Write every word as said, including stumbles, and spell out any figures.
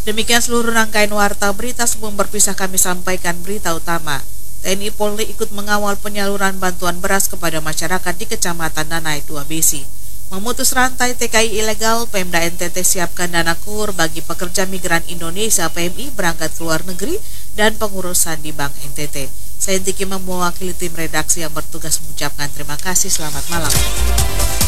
Demikian seluruh rangkaian warta berita sebelum berpisah kami sampaikan berita utama. T N I Polri ikut mengawal penyaluran bantuan beras kepada masyarakat di Kecamatan Nanai dua Besi. Memutus rantai T K I ilegal, Pemda N T T siapkan dana kur bagi pekerja migran Indonesia P M I berangkat ke luar negeri dan pengurusan di Bank N T T. Saya Tiki mewakili tim redaksi yang bertugas mengucapkan terima kasih. Selamat malam.